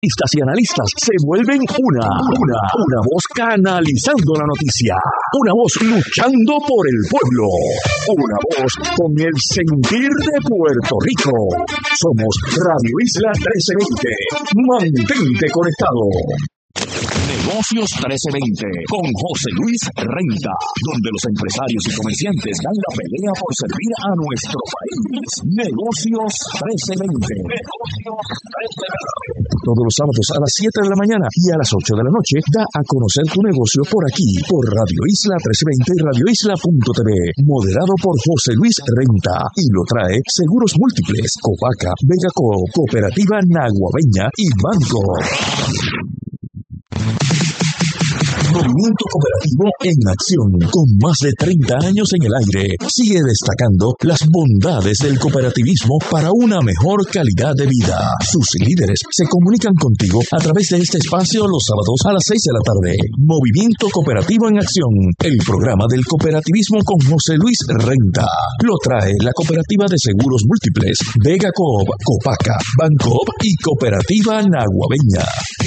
Periodistas y analistas se vuelven una voz canalizando la noticia, una voz luchando por el pueblo, una voz con el sentir de Puerto Rico. Somos Radio Isla 1320. Mantente conectado. Negocios 1320 con José Luis Renta, donde los empresarios y comerciantes dan la pelea por servir a nuestro país. Negocios 1320. Todos los sábados a las 7 de la mañana y a las 8 de la noche da a conocer tu negocio por aquí, por Radio Isla 1320 y radioisla.tv, moderado por José Luis Renta, y lo trae Seguros Múltiples, Copaca, Vegaco, Cooperativa Naguabeña y Banco. Movimiento Cooperativo en acción, con más de 30 años en el aire, sigue destacando las bondades del cooperativismo para una mejor calidad de vida. Sus líderes se comunican contigo a través de este espacio los sábados a las 6 de la tarde. Movimiento Cooperativo en acción, el programa del cooperativismo con José Luis Renta. Lo trae la Cooperativa de Seguros Múltiples, Vega Coop, Copaca, Bancoop y Cooperativa Naguabeña.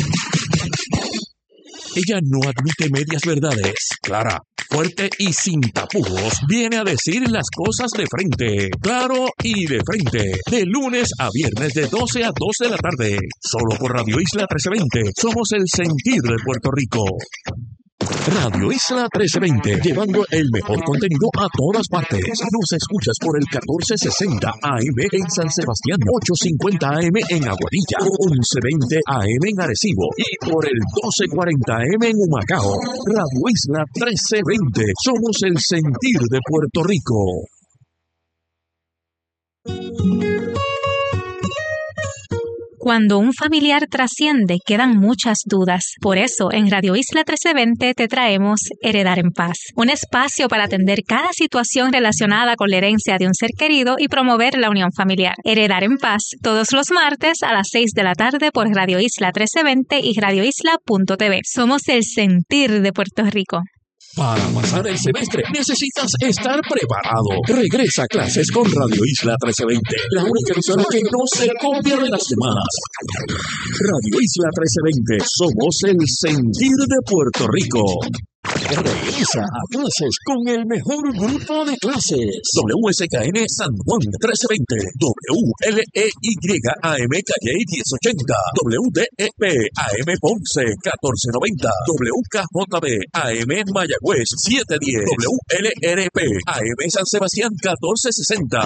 Ella no admite medias verdades. Clara, fuerte y sin tapujos, viene a decir las cosas de frente, claro y de frente. De lunes a viernes de 12 a 2 de la tarde. Solo por Radio Isla 1320. Somos el sentir de Puerto Rico. Radio Isla 1320, llevando el mejor contenido a todas partes. Nos escuchas por el 1460 AM en San Sebastián, 850 AM en Aguadilla, 1120 AM en Arecibo y por el 1240 AM en Humacao. Radio Isla 1320, somos el sentir de Puerto Rico. Cuando un familiar trasciende, quedan muchas dudas. Por eso, en Radio Isla 1320 te traemos Heredar en Paz, un espacio para atender cada situación relacionada con la herencia de un ser querido y promover la unión familiar. Heredar en Paz, todos los martes a las 6 de la tarde por Radio Isla 1320 y radioisla.tv. Somos el sentir de Puerto Rico. Para pasar el semestre necesitas estar preparado. Regresa a clases con Radio Isla 1320, la única emisora que no se copia de las demás. Radio Isla 1320, somos el sentir de Puerto Rico. Regresa a clases con el mejor grupo de clases. WSKN San Juan 1320, WLEYAM Calle 1080, WDEP AM Ponce 1490, WKJB AM Mayagüez 710, WLRP AM San Sebastián 1460,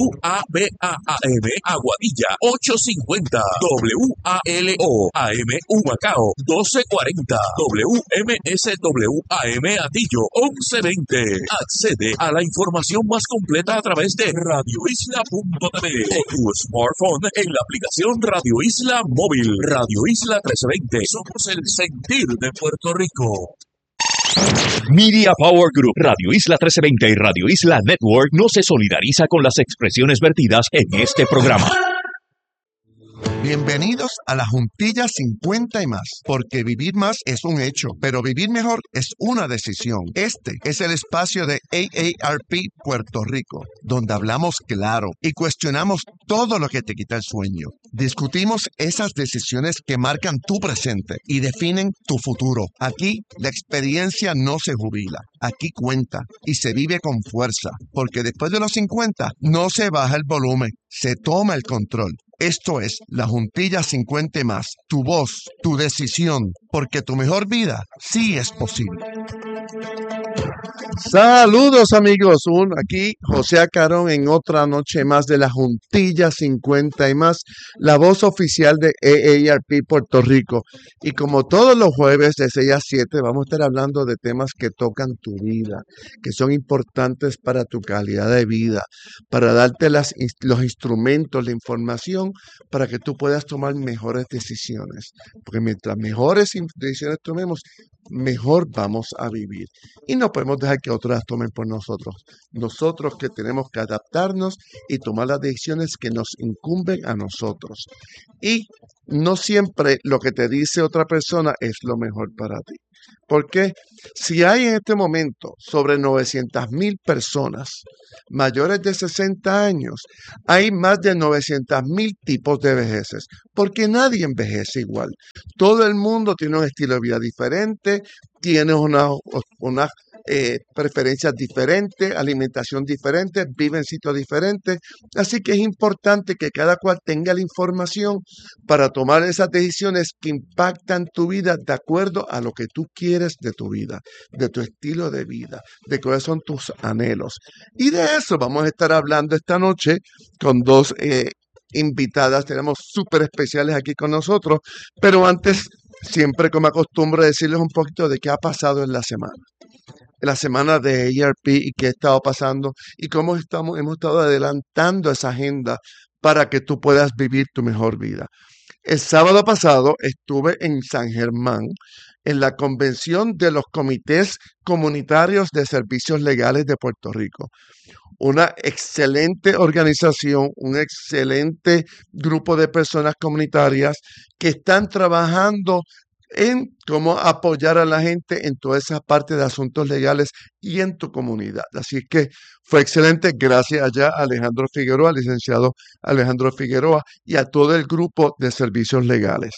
WABAM Aguadilla 850, WALO AM Humacao 1240, WMSW AM Atillo 1120. Accede a la información más completa a través de radioisla.tv o tu smartphone en la aplicación Radio Isla Móvil. Radio Isla 1320. Somos el sentir de Puerto Rico. Media Power Group, Radio Isla 1320 y Radio Isla Network no se solidariza con las expresiones vertidas en este programa. Bienvenidos a la Juntilla 50 y más, porque vivir más es un hecho, pero vivir mejor es una decisión. Este es el espacio de AARP Puerto Rico, donde hablamos claro y cuestionamos todo lo que te quita el sueño. Discutimos esas decisiones que marcan tu presente y definen tu futuro. Aquí la experiencia no se jubila, aquí cuenta y se vive con fuerza, porque después de los 50 no se baja el volumen, se toma el control. Esto es la Juntilla 50 y más, tu voz, tu decisión, porque tu mejor vida sí es posible. Saludos amigos, aquí José Acarón en otra noche más de la Juntilla 50 y más, la voz oficial de AARP Puerto Rico. Y como todos los jueves de 6 a 7 vamos a estar hablando de temas que tocan tu vida, que son importantes para tu calidad de vida, para darte los instrumentos, la información, para que tú puedas tomar mejores decisiones. Porque mientras mejores decisiones tomemos, mejor vamos a vivir. Y no podemos dejar que otros las tomen por nosotros. Nosotros que tenemos que adaptarnos y tomar las decisiones que nos incumben a nosotros. Y no siempre lo que te dice otra persona es lo mejor para ti. Porque si hay en este momento sobre 900,000 personas mayores de 60 años, hay más de 900,000 tipos de vejeces, porque nadie envejece igual. Todo el mundo tiene un estilo de vida diferente, tiene unas preferencias diferentes, alimentación diferente, vive en sitios diferentes. Así que es importante que cada cual tenga la información para tomar esas decisiones que impactan tu vida de acuerdo a lo que tú quieres de tu vida, de tu estilo de vida, de cuáles son tus anhelos. Y de eso vamos a estar hablando esta noche con dos invitadas. Tenemos súper especiales aquí con nosotros, pero antes, siempre como acostumbro, decirles un poquito de qué ha pasado en la semana de AARP y qué ha estado pasando y cómo hemos estado adelantando esa agenda para que tú puedas vivir tu mejor vida. El sábado pasado estuve en San Germán en la convención de los comités comunitarios de servicios legales de Puerto Rico. Una excelente organización, un excelente grupo de personas comunitarias que están trabajando en cómo apoyar a la gente en toda esa parte de asuntos legales y en tu comunidad. Así que fue excelente. Gracias allá a Alejandro Figueroa, al licenciado Alejandro Figueroa y a todo el grupo de servicios legales.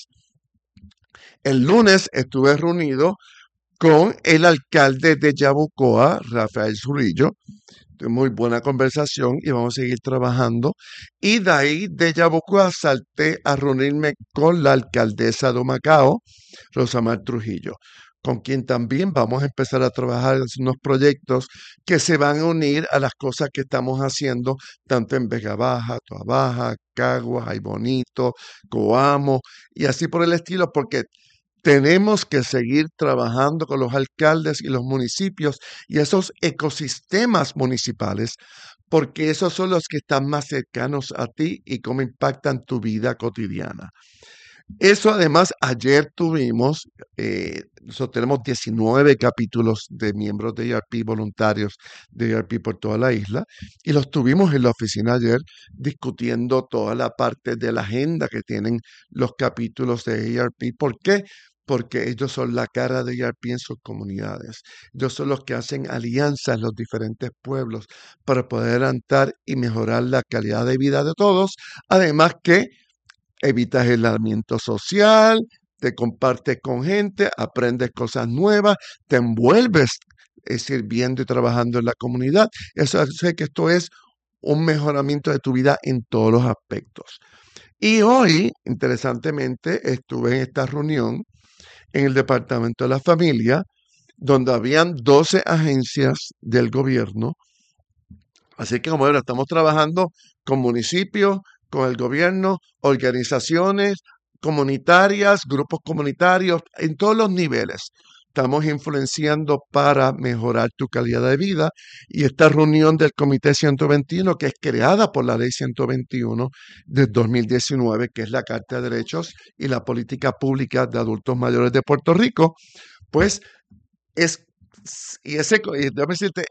El lunes estuve reunido con el alcalde de Yabucoa, Rafael Zurrillo. Muy buena conversación y vamos a seguir trabajando. Y de ahí de Yabucoa salté a reunirme con la alcaldesa de Humacao, Rosamar Trujillo, con quien también vamos a empezar a trabajar en unos proyectos que se van a unir a las cosas que estamos haciendo tanto en Vega Baja, Toa Baja, Caguas, Ay Bonito, Coamo y así por el estilo, porque tenemos que seguir trabajando con los alcaldes y los municipios y esos ecosistemas municipales, porque esos son los que están más cercanos a ti y cómo impactan tu vida cotidiana. Eso además, ayer tuvimos, nosotros tenemos 19 capítulos de miembros de AARP, voluntarios de AARP por toda la isla, y los tuvimos en la oficina ayer discutiendo toda la parte de la agenda que tienen los capítulos de AARP. ¿Por qué? Porque ellos son la cara de AARP en sus comunidades. Ellos son los que hacen alianzas en los diferentes pueblos para poder adelantar y mejorar la calidad de vida de todos. Además que evitas el aislamiento social, te compartes con gente, aprendes cosas nuevas, te envuelves sirviendo y trabajando en la comunidad. Eso sé que esto es un mejoramiento de tu vida en todos los aspectos. Y hoy, interesantemente, estuve en esta reunión en el Departamento de la Familia, donde habían 12 agencias del gobierno. Así que, como ven, estamos trabajando con municipios, con el gobierno, organizaciones comunitarias, grupos comunitarios, en todos los niveles. Estamos influenciando para mejorar tu calidad de vida y esta reunión del Comité 121, que es creada por la Ley 121 de 2019, que es la Carta de Derechos y la Política Pública de Adultos Mayores de Puerto Rico, pues déjame decirte,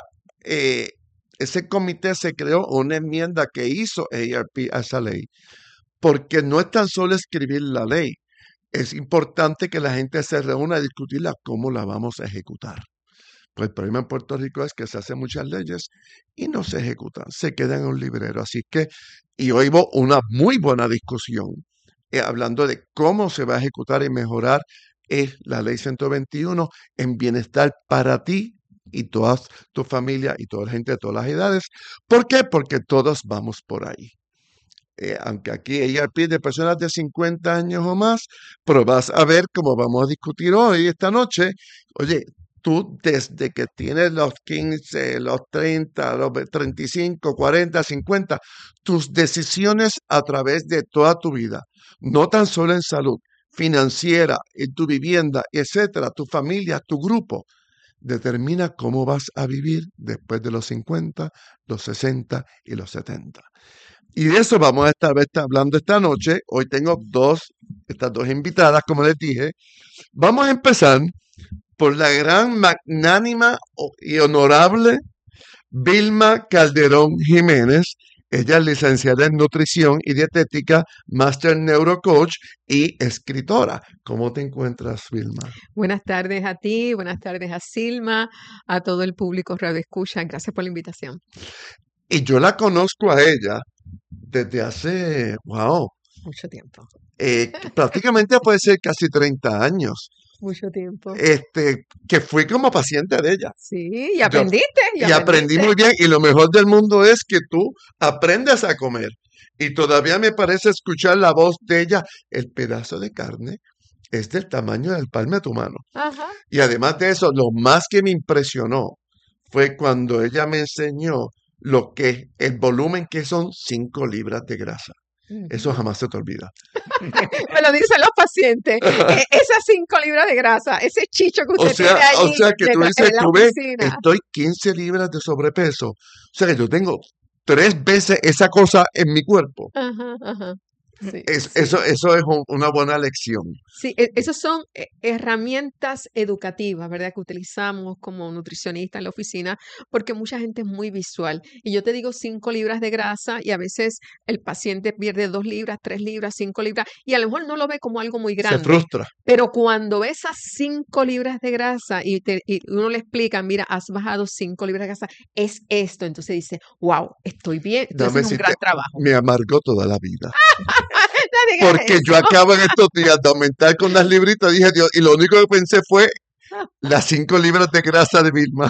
ese comité se creó una enmienda que hizo AARP a esa ley, porque no es tan solo escribir la ley, es importante que la gente se reúna a discutirla cómo la vamos a ejecutar. Pues el problema en Puerto Rico es que se hacen muchas leyes y no se ejecutan, se quedan en un librero. Así que, y hoy hubo una muy buena discusión hablando de cómo se va a ejecutar y mejorar la ley 121 en bienestar para ti y toda tu familia y toda la gente de todas las edades. ¿Por qué? Porque todos vamos por ahí. Aunque aquí ella pide personas de 50 años o más, pero vas a ver cómo vamos a discutir hoy, esta noche. Oye, tú desde que tienes los 15, los 30, los 35, 40, 50, tus decisiones a través de toda tu vida, no tan solo en salud, financiera, en tu vivienda, etcétera, tu familia, tu grupo, determina cómo vas a vivir después de los 50, los 60 y los 70. Y de eso vamos a estar hablando esta noche. Hoy tengo estas dos invitadas, como les dije. Vamos a empezar por la gran, magnánima y honorable Vilma Calderón Jiménez. Ella es licenciada en nutrición y dietética, máster neurocoach y escritora. ¿Cómo te encuentras, Vilma? Buenas tardes a ti, buenas tardes a Silma, a todo el público Radio Escucha. Gracias por la invitación. Y yo la conozco a ella desde hace, Mucho tiempo. prácticamente puede ser casi 30 años. Mucho tiempo. Que fui como paciente de ella. Sí, y aprendiste. Y aprendí muy bien. Y lo mejor del mundo es que tú aprendes a comer. Y todavía me parece escuchar la voz de ella. El pedazo de carne es del tamaño del palmo de tu mano. Ajá. Y además de eso, lo más que me impresionó fue cuando ella me enseñó el volumen que son 5 libras de grasa. Eso jamás se te olvida. Me lo dicen los pacientes. Esas 5 libras de grasa, ese chicho que usted tiene allí. O sea que tú dices, en la tú ves, oficina. estoy 15 libras de sobrepeso. O sea que yo tengo 3 veces esa cosa en mi cuerpo. Ajá. Sí, Eso es una buena lección. Sí, esas son herramientas educativas, ¿verdad? Que utilizamos como nutricionista en la oficina, porque mucha gente es muy visual. Y yo te digo 5 libras de grasa y a veces el paciente pierde 2 libras, 3 libras, 5 libras y a lo mejor no lo ve como algo muy grande. Se frustra. Pero cuando ve esas 5 libras de grasa y uno le explica, mira, has bajado 5 libras de grasa, es esto. Entonces dice, wow, estoy bien, estoy haciendo un gran trabajo. Me amargó toda la vida. No digas Porque eso. yo acabo en estos días de aumentar con las libritas, dije, Dios, y lo único que pensé fue las 5 libras de grasa de Vilma.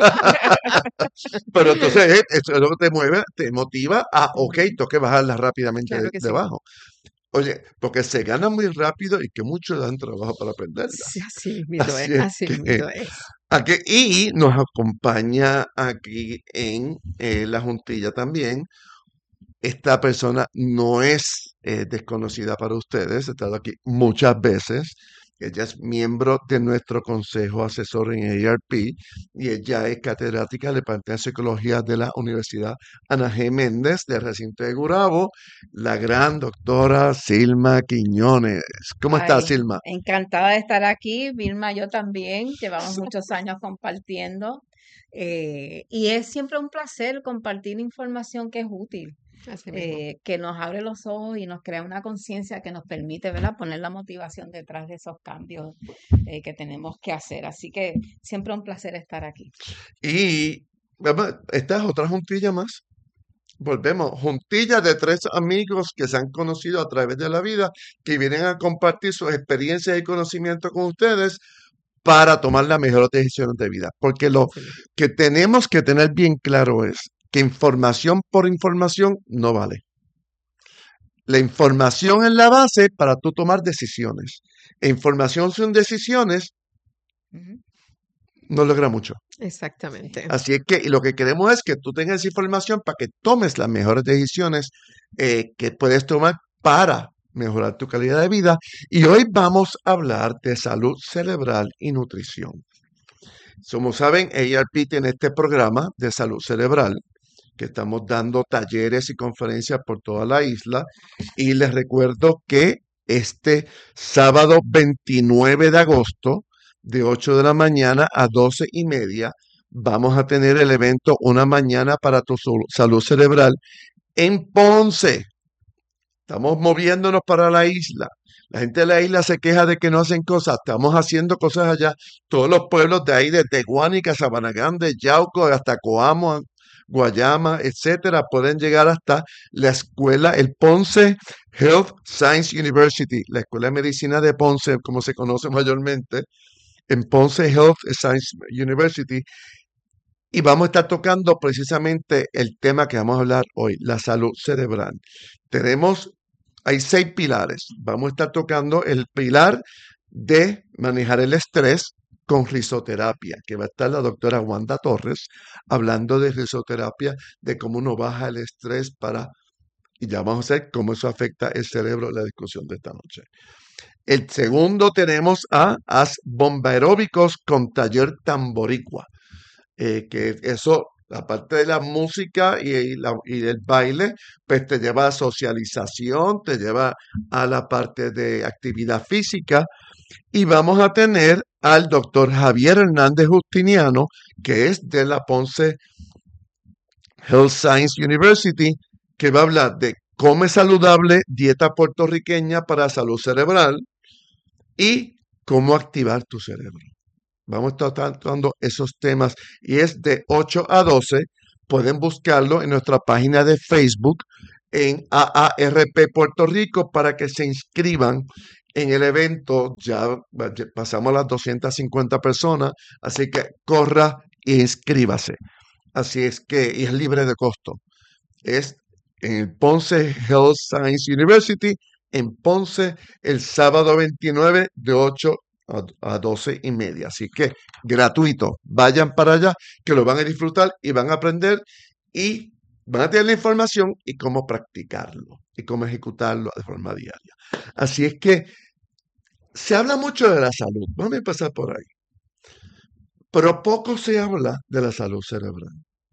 Pero entonces eso es lo que te motiva a, tengo que bajarla rápidamente Claro que sí. debajo. Oye, porque se gana muy rápido y que mucho dan trabajo para aprenderla. Sí, así mismo Así es, es así que- mismo es. Y nos acompaña aquí en la juntilla también. Esta persona no es desconocida para ustedes, ha estado aquí muchas veces. Ella es miembro de nuestro consejo asesor en AARP y ella es catedrática del Departamento de Psicología de la Universidad Ana G. Méndez del recinto de Gurabo, la gran doctora Silma Quiñones. ¿Cómo estás, Ay, Silma? encantada de estar aquí, Vilma, yo también, llevamos muchos años compartiendo y es siempre un placer compartir información que es útil, Así mismo. que nos abre los ojos y nos crea una conciencia que nos permite, ¿verdad?, poner la motivación detrás de esos cambios que tenemos que hacer. Así que siempre un placer estar aquí. Y esta es otra juntilla más. Volvemos, juntilla de 3 amigos que se han conocido a través de la vida, que vienen a compartir sus experiencias y conocimientos con ustedes para tomar las mejores decisiones de vida. Porque lo Así mismo. que tenemos que tener bien claro es que información por información no vale. La información es la base para tú tomar decisiones. E información sin decisiones Ujú. no logra mucho. Exactamente. Así es que y lo que queremos es que tú tengas esa información para que tomes las mejores decisiones que puedes tomar para mejorar tu calidad de vida. Y hoy vamos a hablar de salud cerebral y nutrición. Como saben, AARP tiene este programa de salud cerebral que estamos dando talleres y conferencias por toda la isla. Y les recuerdo que este sábado 29 de agosto, de 8 de la mañana a 12:30, vamos a tener el evento Una Mañana para tu Salud Cerebral en Ponce. Estamos moviéndonos para la isla. La gente de la isla se queja de que no hacen cosas. Estamos haciendo cosas allá. Todos los pueblos de ahí, desde Guánica, Sabana Grande, Yauco, hasta Coamo, Guayama, etcétera, pueden llegar hasta la escuela, el Ponce Health Science University, la Escuela de Medicina de Ponce, como se conoce mayormente, en Ponce Health Science University. Y vamos a estar tocando precisamente el tema que vamos a hablar hoy, la salud cerebral. Hay 6 pilares. Vamos a estar tocando el pilar de manejar el estrés con risoterapia, que va a estar la doctora Wanda Torres hablando de risoterapia, de cómo uno baja el estrés y ya vamos a ver cómo eso afecta el cerebro, la discusión de esta noche. El segundo tenemos a Haz Bomba Aeróbicos con Taller Tamboricua, que eso, aparte de la música y el baile, pues te lleva a socialización, te lleva a la parte de actividad física. Y vamos a tener al doctor Javier Hernández Justiniano, que es de la Ponce Health Science University, que va a hablar de come saludable, dieta puertorriqueña para salud cerebral y cómo activar tu cerebro. Vamos a estar tratando esos temas y es de 8 a 12. Pueden buscarlo en nuestra página de Facebook en AARP Puerto Rico para que se inscriban en el evento. Ya pasamos las 250 personas, así que corra e inscríbase. Así es que y es libre de costo. Es en el Ponce Health Science University en Ponce el sábado 29 de 8 a 12 y media. Así que gratuito. Vayan para allá que lo van a disfrutar y van a aprender y van a tener la información y cómo practicarlo y cómo ejecutarlo de forma diaria. Así es que se habla mucho de la salud. Vamos a empezar por ahí. Pero poco se habla de la salud cerebral.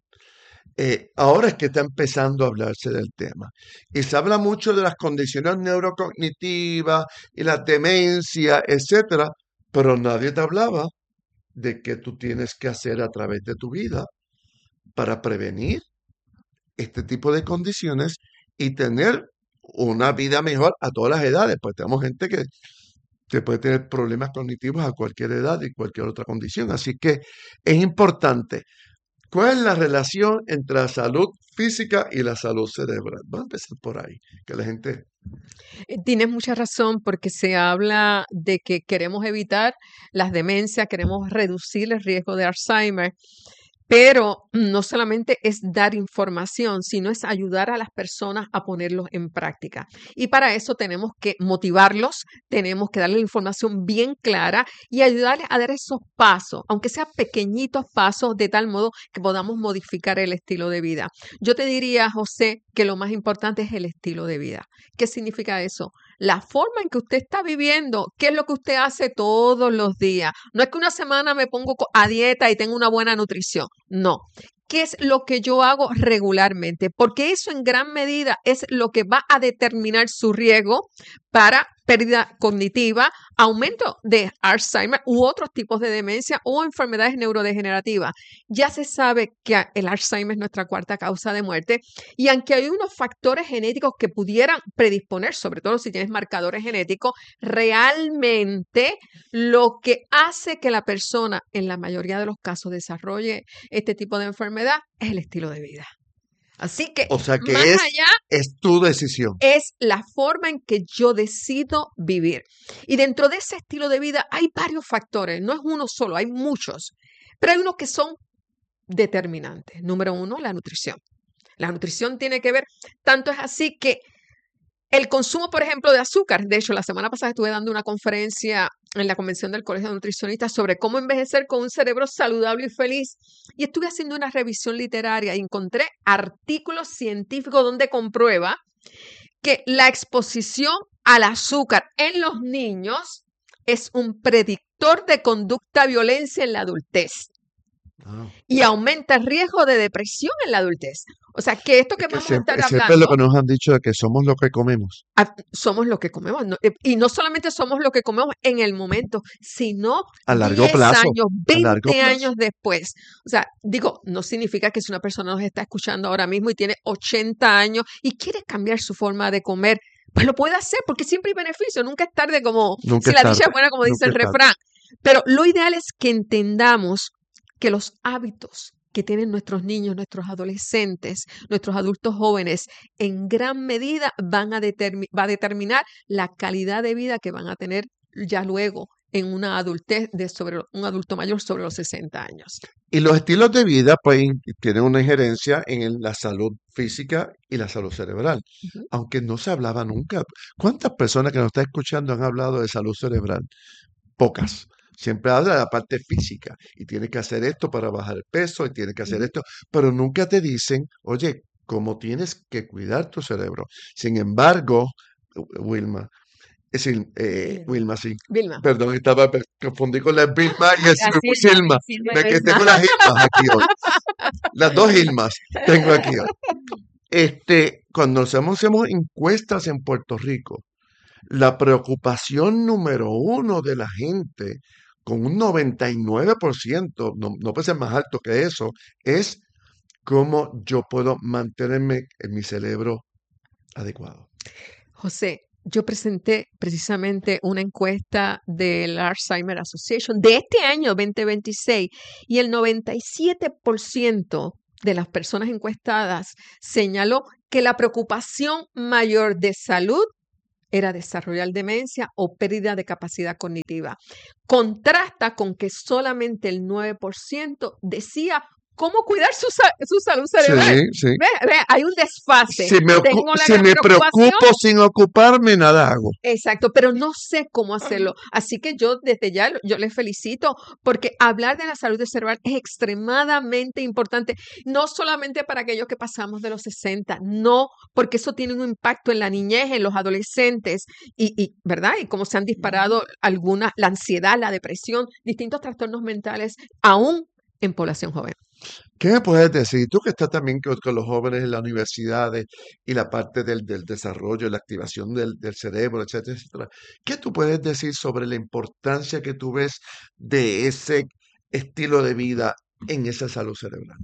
Ahora es que está empezando a hablarse del tema. Y se habla mucho de las condiciones neurocognitivas y la demencia, etcétera, pero nadie te hablaba de qué tú tienes que hacer a través de tu vida para prevenir este tipo de condiciones y tener una vida mejor a todas las edades. Pues tenemos gente que puede tener problemas cognitivos a cualquier edad y cualquier otra condición. Así que es importante. ¿Cuál es la relación entre la salud física y la salud cerebral? Vamos a empezar por ahí, que la gente... Tienes mucha razón porque se habla de que queremos evitar las demencias, queremos reducir el riesgo de Alzheimer, pero no solamente es dar información, sino es ayudar a las personas a ponerlos en práctica. Y para eso tenemos que motivarlos, tenemos que darles la información bien clara y ayudarles a dar esos pasos, aunque sean pequeñitos pasos, de tal modo que podamos modificar el estilo de vida. Yo te diría, José, que lo más importante es el estilo de vida. ¿Qué significa eso? La forma en que usted está viviendo, qué es lo que usted hace todos los días. No es que una semana me pongo a dieta y tengo una buena nutrición. No. ¿Qué es lo que yo hago regularmente? Porque eso en gran medida es lo que va a determinar su riesgo para pérdida cognitiva, aumento de Alzheimer u otros tipos de demencia o enfermedades neurodegenerativas. Ya se sabe que el Alzheimer es nuestra cuarta causa de muerte y aunque hay unos factores genéticos que pudieran predisponer, sobre todo si tienes marcadores genéticos, realmente lo que hace que la persona en la mayoría de los casos desarrolle este tipo de enfermedad es el estilo de vida. Así que, o sea que más allá, es tu decisión. Es la forma en que yo decido vivir. Y dentro de ese estilo de vida hay varios factores, no es uno solo, hay muchos, pero hay unos que son determinantes. Número uno, la nutrición. La nutrición tiene que ver, tanto es así que el consumo, por ejemplo, de azúcar. De hecho, la semana pasada estuve dando una conferencia en la convención del Colegio de Nutricionistas sobre cómo envejecer con un cerebro saludable y feliz. Y estuve haciendo una revisión literaria y encontré artículos científicos donde comprueba que la exposición al azúcar en los niños es un predictor de conducta violencia en la adultez. Y aumenta el riesgo de depresión en la adultez. O sea, que esto que vamos a estar hablando... Siempre es lo que nos han dicho de que somos lo que comemos. Somos lo que comemos. Y no solamente somos lo que comemos en el momento, sino a largo 10 plazo, años, 20 largo plazo. años después. O sea, digo, no significa que si una persona nos está escuchando ahora mismo y tiene 80 años y quiere cambiar su forma de comer, pues lo puede hacer porque siempre hay beneficio. Nunca es tarde como Nunca si es la dicha tarde. es buena, como dice Nunca el es tarde. refrán. Pero lo ideal es que entendamos que los hábitos que tienen nuestros niños, nuestros adolescentes, nuestros adultos jóvenes, en gran medida va a determinar la calidad de vida que van a tener ya luego en una adultez un adulto mayor sobre los 60 años. Y los estilos de vida pues tienen una injerencia en la salud física y la salud cerebral, aunque no se hablaba nunca. ¿Cuántas personas que nos están escuchando han hablado de salud cerebral? Pocas. Siempre habla de la parte física y tiene que hacer esto para bajar el peso y tiene que hacer esto, pero nunca te dicen, oye, cómo tienes que cuidar tu cerebro. Sin embargo, Wilma, es decir, Wilma, sí. Vilma. Perdón, confundí con la Vilma y el Silma. Silma Me y que Vilma. tengo las Gilmas aquí hoy. Las dos Gilmas tengo aquí hoy. Cuando hacemos encuestas en Puerto Rico, la preocupación número uno de la gente, con un 99%, no puede ser más alto que eso, es cómo yo puedo mantenerme en mi cerebro adecuado. José, yo presenté precisamente una encuesta del Alzheimer Association de este año 2026 y el 97% de las personas encuestadas señaló que la preocupación mayor de salud era desarrollar demencia o pérdida de capacidad cognitiva. Contrasta con que solamente el 9% decía cómo cuidar su salud cerebral. Sí. Ve, hay un desfase. Si me preocupo sin ocuparme, nada hago. Exacto, pero no sé cómo hacerlo. Así que yo desde ya yo les felicito porque hablar de la salud cerebral es extremadamente importante, no solamente para aquellos que pasamos de los 60, no, porque eso tiene un impacto en la niñez, en los adolescentes y ¿verdad? Y cómo se han disparado algunas, la ansiedad, la depresión, distintos trastornos mentales, aún en población joven. ¿Qué me puedes decir? Tú que estás también con los jóvenes en las universidades y la parte del desarrollo, la activación del cerebro, etcétera, etcétera. ¿Qué tú puedes decir sobre la importancia que tú ves de ese estilo de vida en esa salud cerebral?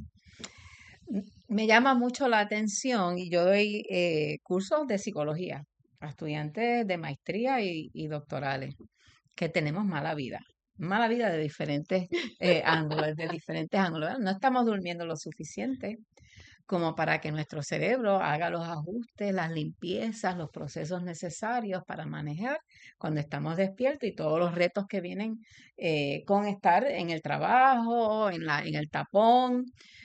Me llama mucho la atención y yo doy cursos de psicología a estudiantes de maestría y doctorales que tenemos mala vida de diferentes ángulos, ¿verdad? No estamos durmiendo lo suficiente como para que nuestro cerebro haga los ajustes, las limpiezas, los procesos necesarios para manejar cuando estamos despiertos y todos los retos que vienen con estar en el trabajo, en el tapón.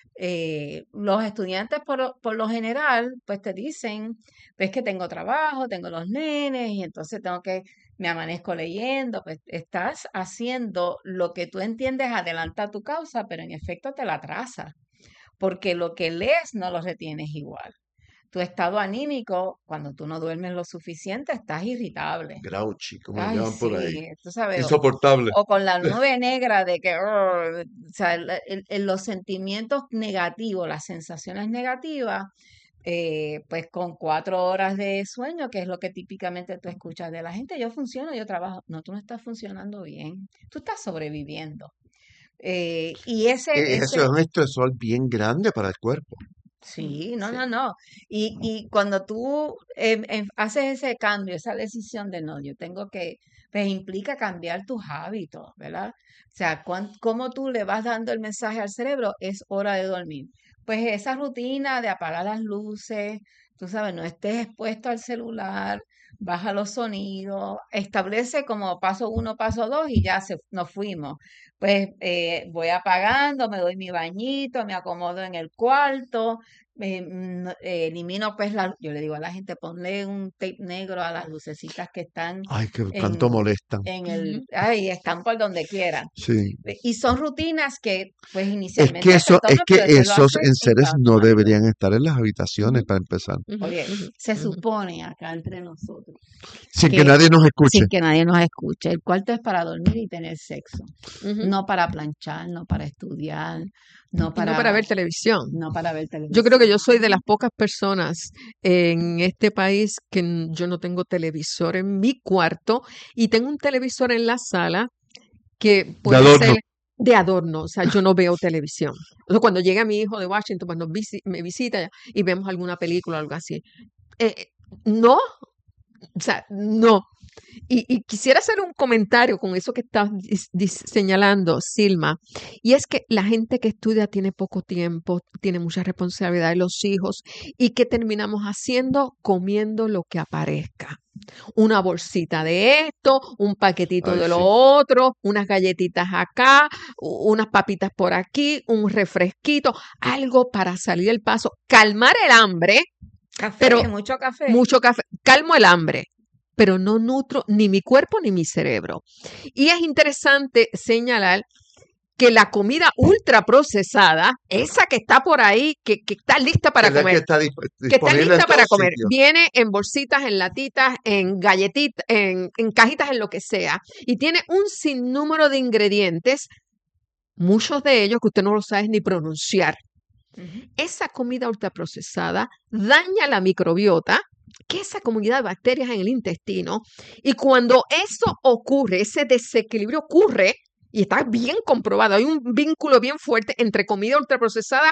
Los estudiantes por lo general pues te dicen, ves que tengo trabajo, tengo los nenes y entonces me amanezco leyendo, pues estás haciendo lo que tú entiendes adelanta tu causa, pero en efecto te la atrasa, porque lo que lees no lo retienes igual. Tu estado anímico, cuando tú no duermes lo suficiente, estás irritable. Grouchy, como Ay, llaman por ahí. sí, tú sabes, Insoportable. o con la nube negra de que, o sea, los sentimientos negativos, las sensaciones negativas, pues con 4 horas de sueño, que es lo que típicamente tú escuchas de la gente, yo funciono, yo trabajo. No, tú no estás funcionando bien, tú estás sobreviviendo. Y Eso es un estresor bien grande para el cuerpo. Sí, no. Y cuando tú haces ese cambio, esa decisión de no, yo tengo que, pues implica cambiar tus hábitos, ¿verdad? O sea, cómo tú le vas dando el mensaje al cerebro, es hora de dormir. Pues esa rutina de apagar las luces, tú sabes, no estés expuesto al celular, baja los sonidos, establece como paso 1, paso 2 y ya nos fuimos. Pues voy apagando, me doy mi bañito, me acomodo en el cuarto, elimino pues yo le digo a la gente, ponle un tape negro a las lucecitas que están Ay, que tanto molestan. están por donde quieran. Sí. Y son rutinas que pues Es inicialmente que pero eso lo esos haces enseres sin no darse deberían estar en las habitaciones para empezar. Oye, se supone acá entre nosotros Sin que nadie nos escuche. sin que nadie nos escuche. El cuarto es para dormir y tener sexo, no para planchar, no para estudiar, no para ver televisión. no para ver televisión. Yo creo que yo soy de las pocas personas en este país que yo no tengo televisor en mi cuarto y tengo un televisor en la sala que puede ser de adorno, o sea, yo no veo televisión. O sea, cuando llega mi hijo de Washington, pues me visita y vemos alguna película o algo así. No, o sea, no. Y quisiera hacer un comentario con eso que estás señalando, Silma, y es que la gente que estudia tiene poco tiempo, tiene mucha responsabilidad de los hijos, y ¿qué terminamos haciendo? Comiendo lo que aparezca. Una bolsita de esto, un paquetito de lo otro, unas galletitas acá, unas papitas por aquí, un refresquito, algo para salir del paso, calmar el hambre. Mucho café. Mucho café, calmo el hambre, pero no nutro ni mi cuerpo ni mi cerebro. Y es interesante señalar que la comida ultraprocesada, esa que está por ahí, que está lista para comer, que está lista para comer, viene en bolsitas, en latitas, en galletitas, en cajitas, en lo que sea, y tiene un sinnúmero de ingredientes, muchos de ellos que usted no lo sabe ni pronunciar. Esa comida ultraprocesada daña la microbiota, que es esa comunidad de bacterias en el intestino, y cuando eso ocurre, ese desequilibrio ocurre, y está bien comprobado, hay un vínculo bien fuerte entre comida ultraprocesada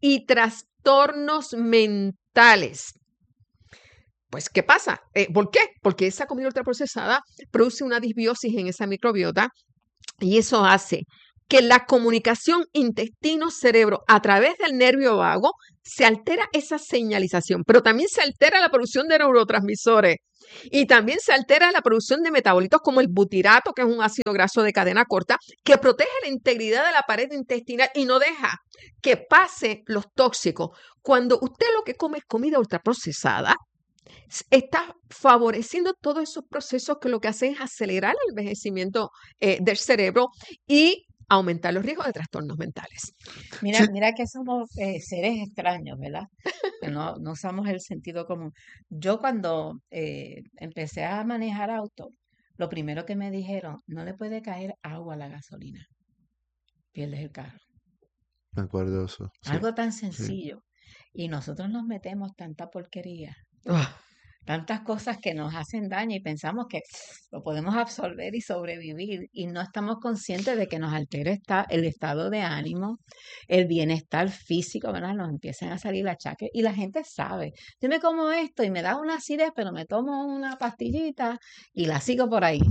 y trastornos mentales. Pues, ¿qué pasa? ¿Por qué? Porque esa comida ultraprocesada produce una disbiosis en esa microbiota y eso hace que la comunicación intestino-cerebro a través del nervio vago se altera esa señalización, pero también se altera la producción de neurotransmisores y también se altera la producción de metabolitos como el butirato, que es un ácido graso de cadena corta, que protege la integridad de la pared intestinal y no deja que pase los tóxicos. Cuando usted lo que come es comida ultraprocesada, está favoreciendo todos esos procesos que lo que hacen es acelerar el envejecimiento del cerebro y aumentar los riesgos de trastornos mentales. Mira que somos seres extraños, ¿verdad? Que no usamos el sentido común. Yo cuando empecé a manejar auto, lo primero que me dijeron, no le puede caer agua a la gasolina, pierdes el carro. Me acuerdo de eso. Sí, Algo tan sí. sencillo. Y nosotros nos metemos tanta porquería, Ah, tantas cosas que nos hacen daño y pensamos que lo podemos absorber y sobrevivir y no estamos conscientes de que nos altera el estado de ánimo, el bienestar físico, ¿verdad? Nos empiezan a salir achaques y la gente sabe, yo me como esto y me da una acidez, pero me tomo una pastillita y la sigo por ahí.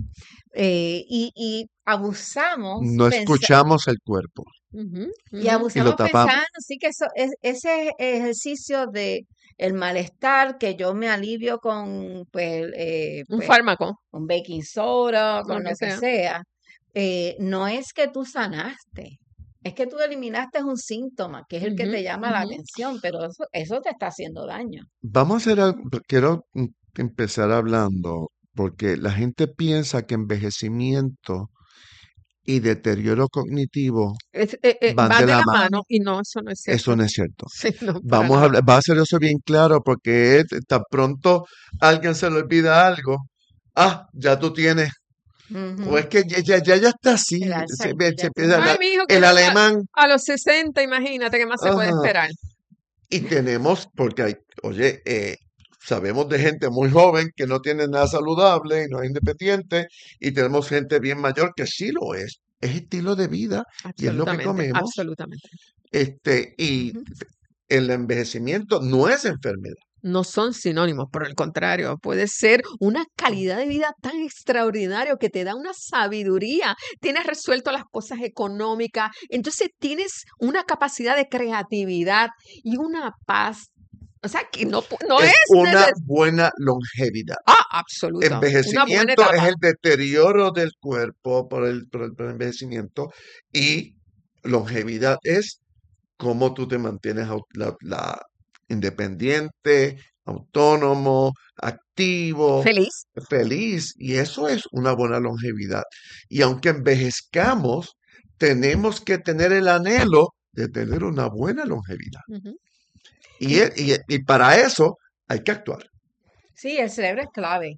Y abusamos No escuchamos el cuerpo ujú, y ujú. y lo abusamos tapamos. pensando, sí que ese ejercicio de el malestar que yo me alivio con Un fármaco, un baking soda, lo con que lo que sea. sea, no es que tú sanaste, es que tú eliminaste un síntoma, que es el que Ujú, te llama la ujú. atención, pero eso te está haciendo daño. Vamos a hacer algo, quiero empezar hablando, porque la gente piensa que envejecimiento y deterioro cognitivo van Van de de la la mano. mano y no, eso no es Eso cierto. no es cierto. Sí, no, para Vamos a nada. hablar, va a hacer eso bien claro, porque tan pronto a alguien se le olvida algo, ya tú tienes, o es Ujú. que ya está así, El Alzheimer se ya empieza tiene. Ay, mi hijo, que el ya alemán, a los 60, imagínate, ¿qué más se puede ajá, esperar? y tenemos, porque oye, sabemos de gente muy joven que no tiene nada saludable y no es independiente, y tenemos gente bien mayor que sí lo es estilo de vida y es lo que Absolutamente, comemos, absolutamente. y Ujú. el envejecimiento no es enfermedad. No son sinónimos, por el contrario, puede ser una calidad de vida tan extraordinaria que te da una sabiduría, tienes resuelto las cosas económicas, entonces tienes una capacidad de creatividad y una paz, o sea, que no Es es una buena longevidad. absoluta, una buena Envejecimiento es etapa. el deterioro del cuerpo por el envejecimiento y longevidad es cómo tú te mantienes independiente, autónomo, activo, Feliz. feliz y eso es una buena longevidad. Y aunque envejezcamos, tenemos que tener el anhelo de tener una buena longevidad. Ujú. Y para eso hay que actuar. Sí, el cerebro es clave.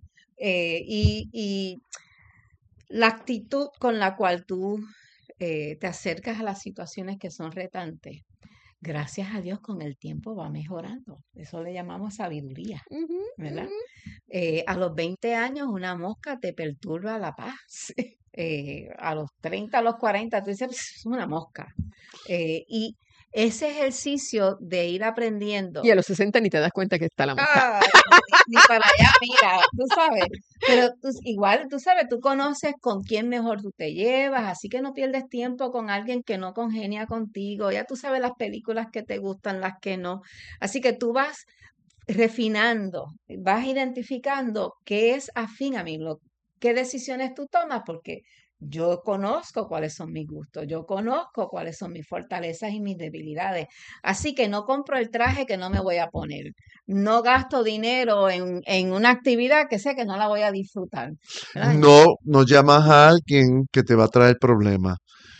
Y la actitud con la cual tú te acercas a las situaciones que son retantes, gracias a Dios con el tiempo va mejorando. Eso le llamamos sabiduría, Ujú, ¿verdad? ujú. A los 20 años una mosca te perturba la paz. Sí. A los 30, a los 40, tú dices, es una mosca. Y ese ejercicio de ir aprendiendo. Y a los 60 ni te das cuenta que está la mosca. Ay, ni para allá, mira, tú sabes, pero igual, tú sabes, tú conoces con quién mejor tú te llevas, así que no pierdes tiempo con alguien que no congenia contigo, ya tú sabes las películas que te gustan, las que no, así que tú vas refinando, vas identificando qué es afín a mí, qué decisiones tú tomas, porque yo conozco cuáles son mis gustos, yo conozco cuáles son mis fortalezas y mis debilidades. Así que no compro el traje que no me voy a poner. No gasto dinero en una actividad que sé que no la voy a disfrutar. ¿Verdad? No llamas a alguien que te va a traer problemas.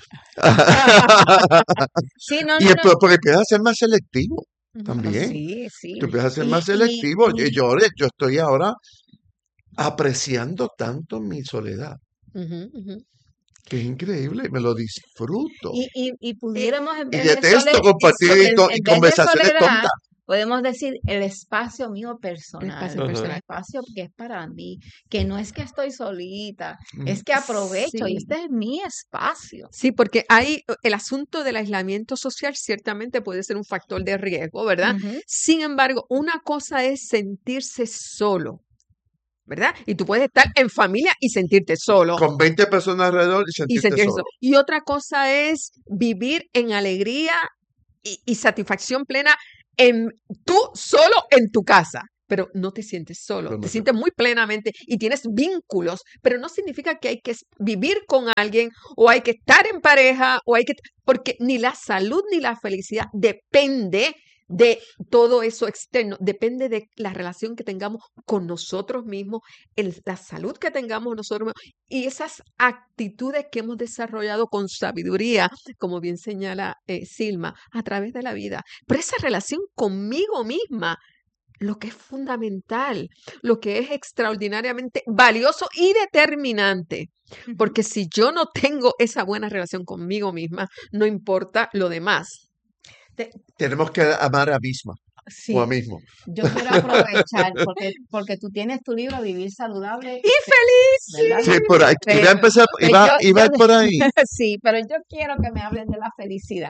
Sí, no, Y no, no. porque empiezas a ser más selectivo Ujú. también. Sí, sí. Tú empiezas a ser Y, más y, selectivo. y, Yo estoy ahora apreciando tanto mi soledad, Ujú, ujú. que es increíble, me lo disfruto. y pudiéramos en Y vez de detesto compartir en vez de conversaciones soledad, tontas. podemos decir el espacio mío El personal, espacio el personal. espacio que es para mí, que no es que estoy solita, Mm. es que aprovecho y Sí. este es mi espacio. Sí, porque hay el asunto del aislamiento social ciertamente puede ser un factor de riesgo, ¿verdad? Ujú. Sin embargo, una cosa es sentirse solo, ¿verdad? Y tú puedes estar en familia y sentirte solo. Con 20 personas alrededor y Y sentirte sentirse solo. solo. Y otra cosa es vivir en alegría y satisfacción plena tú solo en tu casa. Pero no te sientes solo, Pero no te sé. sientes muy plenamente y tienes vínculos, pero no significa que hay que vivir con alguien o hay que estar en pareja porque ni la salud ni la felicidad depende de todo eso externo, depende de la relación que tengamos con nosotros mismos, la salud que tengamos nosotros mismos y esas actitudes que hemos desarrollado con sabiduría, como bien señala Silma, a través de la vida. Pero esa relación conmigo misma, lo que es fundamental, lo que es extraordinariamente valioso y determinante. Ujú. Porque si yo no tengo esa buena relación conmigo misma, no importa lo demás. Tenemos que amar a misma Sí, o a mismo. yo quiero aprovechar porque tú tienes tu libro Vivir Saludable, ¡Y feliz! ¿verdad? Sí, por ahí. Iba a Pero, empezar, pues iba a ir por ahí. sí, pero yo quiero que me hables de la felicidad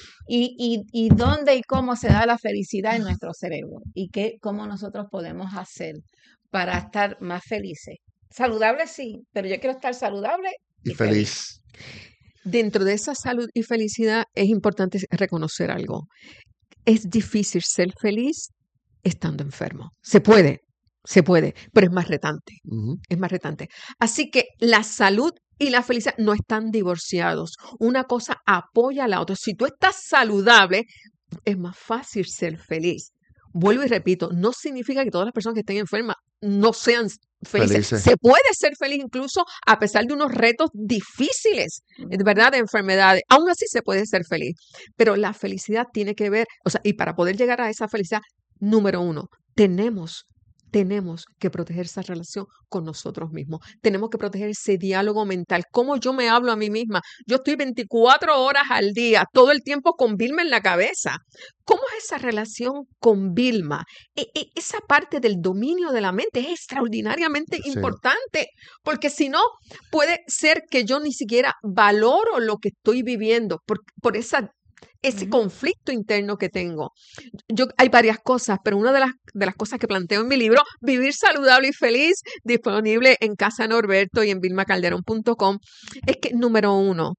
y dónde y cómo se da la felicidad en nuestro cerebro y cómo nosotros podemos hacer para estar más felices. Saludable sí, pero yo quiero estar saludable Y feliz. Dentro de esa salud y felicidad es importante reconocer algo. Es difícil ser feliz estando enfermo. Se puede, pero es más retante. Ujú. Es más retante. Así que la salud y la felicidad no están divorciados. Una cosa apoya a la otra. Si tú estás saludable, es más fácil ser feliz. Vuelvo y repito, no significa que todas las personas que estén enfermas no sean felices. Felices. Se puede ser feliz incluso a pesar de unos retos difíciles, ¿verdad? De enfermedades. Aún así se puede ser feliz. Pero la felicidad tiene que ver, o sea, y para poder llegar a esa felicidad, número uno, tenemos que proteger esa relación con nosotros mismos. Tenemos que proteger ese diálogo mental. ¿Cómo yo me hablo a mí misma? Yo estoy 24 horas al día, todo el tiempo con Vilma en la cabeza. ¿Cómo es esa relación con Vilma? Esa parte del dominio de la mente es extraordinariamente Sí. importante, porque si no, puede ser que yo ni siquiera valoro lo que estoy viviendo por ese Ujú. conflicto interno que tengo. Hay varias cosas, pero una de las cosas que planteo en mi libro, Vivir Saludable y Feliz, disponible en Casa Norberto y en vilmacalderón.com, es que, número uno,